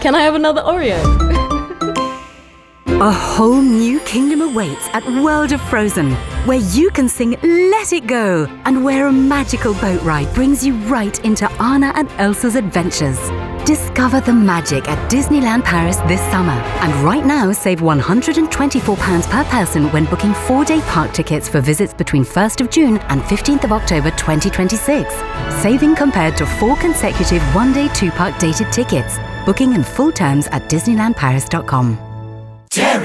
Can I have another Oreo? A whole new kingdom awaits at World of Frozen, where you can sing Let It Go, and where a magical boat ride brings you right into Anna and Elsa's adventures. Discover the magic at Disneyland Paris this summer. And right now, save £124 per person when booking 4-day park tickets for visits between 1st of June and 15th of October 2026. Saving compared to 4 consecutive 1-day 2-park dated tickets. Booking and full terms at DisneylandParis.com. Terry!